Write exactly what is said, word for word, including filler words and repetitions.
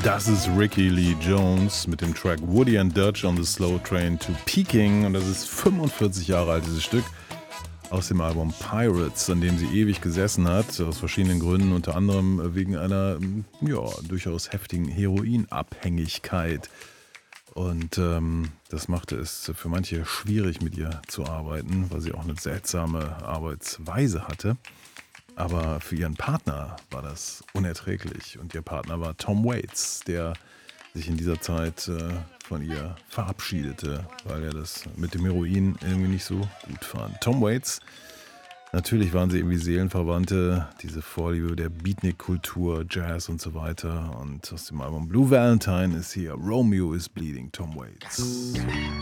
Das ist Ricky Lee Jones mit dem Track Woody and Dutch on the Slow Train to Peking. Und das ist fünfundvierzig Jahre alt, dieses Stück. Aus dem Album Pirates, an dem sie ewig gesessen hat. Aus verschiedenen Gründen, unter anderem wegen einer ja, durchaus heftigen Heroinabhängigkeit. Und ähm, das machte es für manche schwierig, mit ihr zu arbeiten, weil sie auch eine seltsame Arbeitsweise hatte. Aber für ihren Partner war das unerträglich. Und ihr Partner war Tom Waits, der sich in dieser Zeit äh, von ihr verabschiedete, weil er das mit dem Heroin irgendwie nicht so gut fand. Tom Waits, natürlich waren sie irgendwie Seelenverwandte, diese Vorliebe der Beatnik-Kultur, Jazz und so weiter. Und aus dem Album Blue Valentine ist hier Romeo is Bleeding, Tom Waits.